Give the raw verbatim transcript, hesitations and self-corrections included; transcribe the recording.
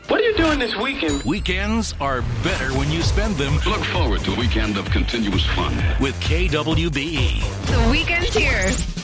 What are you doing this weekend? Weekends are better when you spend them. Look forward to a weekend of continuous fun. With K W B E. The weekend's here.